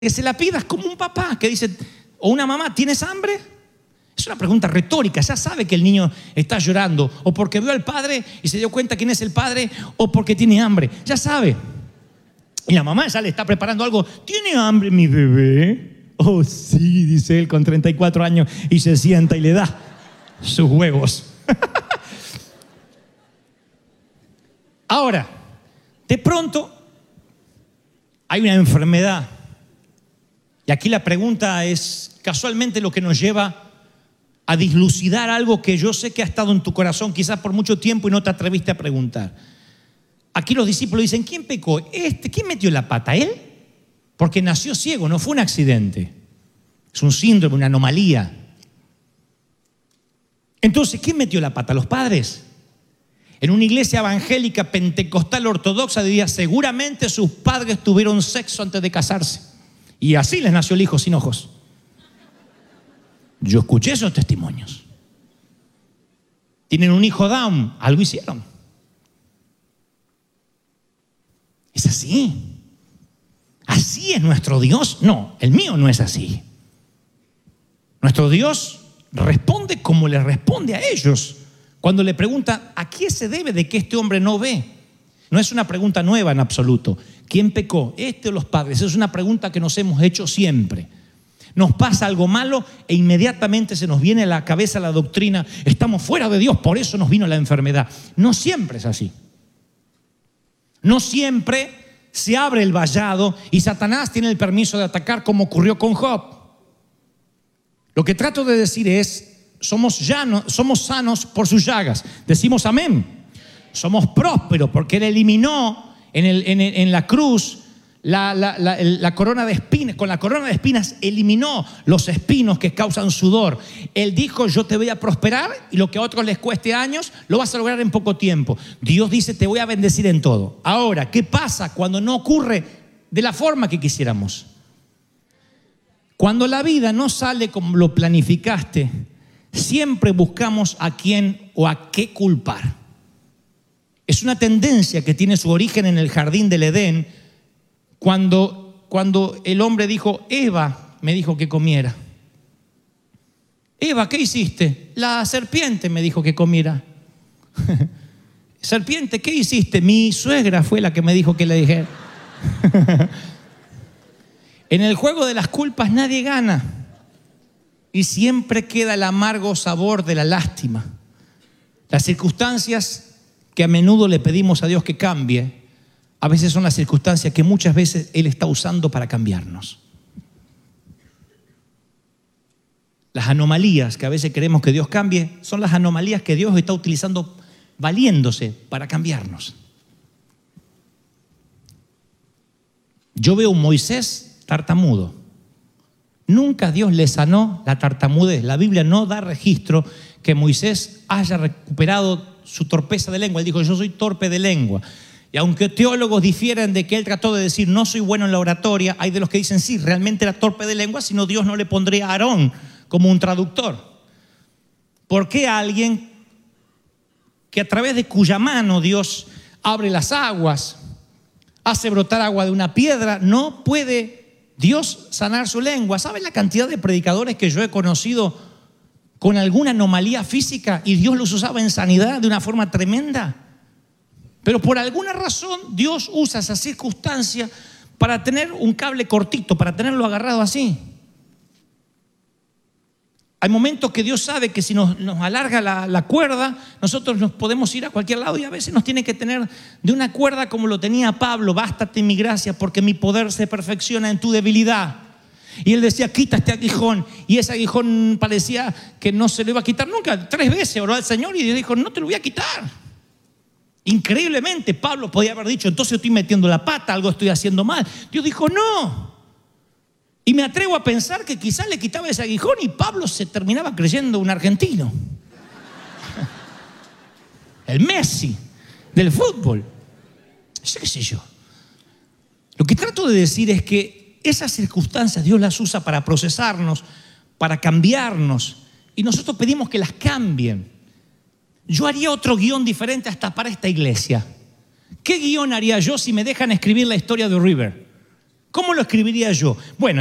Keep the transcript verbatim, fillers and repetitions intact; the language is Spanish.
que se la pidas como un papá que dice, o una mamá, ¿tienes hambre? Es una pregunta retórica, ya sabe que el niño está llorando, o porque vio al padre y se dio cuenta quién es el padre, o porque tiene hambre, ya sabe. Y la mamá ya le está preparando algo. ¿Tiene hambre mi bebé? Oh sí, dice él con treinta y cuatro años, y se sienta y le da sus huevos. Ahora, de pronto hay una enfermedad. Y aquí la pregunta es casualmente lo que nos lleva a dislucidar algo que yo sé que ha estado en tu corazón quizás por mucho tiempo y no te atreviste a preguntar. Aquí los discípulos dicen, ¿quién pecó? Este, ¿quién metió la pata? ¿Él? Porque nació ciego, no fue un accidente. Es un síndrome, una anomalía. Entonces, ¿quién metió la pata? ¿Los padres? En una iglesia evangélica pentecostal ortodoxa diría, seguramente sus padres tuvieron sexo antes de casarse. Y así les nació el hijo sin ojos. Yo escuché esos testimonios. Tienen un hijo down, algo hicieron. Es así. ¿Así es nuestro Dios? No, el mío no es así. Nuestro Dios responde como le responde a ellos. Cuando le pregunta, ¿a qué se debe de que este hombre no ve? No es una pregunta nueva en absoluto. ¿Quién pecó? ¿Este o los padres? Es una pregunta que nos hemos hecho siempre. Nos pasa algo malo e inmediatamente se nos viene a la cabeza la doctrina, estamos fuera de Dios, por eso nos vino la enfermedad. No siempre es así. No siempre se abre el vallado y Satanás tiene el permiso de atacar como ocurrió con Job. Lo que trato de decir es, somos, llanos, somos sanos por sus llagas. Decimos amén. Somos prósperos porque Él eliminó en, el, en, el, en la cruz la, la, la, la corona de espinas. Con la corona de espinas eliminó los espinos que causan sudor. Él dijo, yo te voy a prosperar y lo que a otros les cueste años, lo vas a lograr en poco tiempo. Dios dice, te voy a bendecir en todo. Ahora, ¿qué pasa cuando no ocurre de la forma que quisiéramos? Cuando la vida no sale como lo planificaste, siempre buscamos a quién o a qué culpar. Es una tendencia que tiene su origen en el jardín del Edén, cuando, cuando el hombre dijo, Eva me dijo que comiera. Eva, ¿qué hiciste? La serpiente me dijo que comiera. Serpiente, ¿qué hiciste? Mi suegra fue la que me dijo que le dijera. En el juego de las culpas nadie gana y siempre queda el amargo sabor de la lástima. Las circunstancias que a menudo le pedimos a Dios que cambie, a veces son las circunstancias que muchas veces Él está usando para cambiarnos. Las anomalías que a veces queremos que Dios cambie son las anomalías que Dios está utilizando, valiéndose para cambiarnos. Yo veo un Moisés tartamudo. Nunca Dios le sanó la tartamudez. La Biblia no da registro que Moisés haya recuperado su torpeza de lengua. Él dijo, yo soy torpe de lengua. Y aunque teólogos difieren de que él trató de decir, no soy bueno en la oratoria, hay de los que dicen, sí, realmente era torpe de lengua, sino Dios no le pondría a Aarón como un traductor. ¿Por qué alguien que a través de cuya mano Dios abre las aguas, hace brotar agua de una piedra, no puede Dios sanar su lengua? ¿Saben la cantidad de predicadores que yo he conocido con alguna anomalía física y Dios los usaba en sanidad de una forma tremenda? Pero por alguna razón Dios usa esa circunstancia para tener un cable cortito, para tenerlo agarrado así. Hay momentos que Dios sabe que si nos, nos alarga la, la cuerda, nosotros nos podemos ir a cualquier lado y a veces nos tiene que tener de una cuerda como lo tenía Pablo, bástate mi gracia porque mi poder se perfecciona en tu debilidad. Y él decía, quita este aguijón. Y ese aguijón parecía que no se lo iba a quitar nunca. Tres veces oró al Señor y Dios dijo, no te lo voy a quitar. Increíblemente, Pablo podía haber dicho, entonces estoy metiendo la pata, algo estoy haciendo mal. Dios dijo, no. Y me atrevo a pensar que quizás le quitaba ese aguijón y Pablo se terminaba creyendo un argentino. El Messi del fútbol. ¿Qué sé yo? Lo que trato de decir es que esas circunstancias Dios las usa para procesarnos, para cambiarnos, y nosotros pedimos que las cambien. Yo haría otro guión diferente hasta para esta iglesia. ¿Qué guión haría yo si me dejan escribir la historia de River? ¿Cómo lo escribiría yo? Bueno,